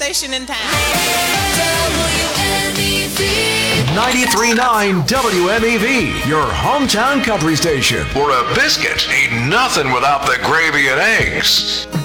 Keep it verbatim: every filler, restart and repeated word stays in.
station in town. ninety-three point nine W M E V, your hometown country station. For a biscuit, ain't nothing without the gravy and eggs.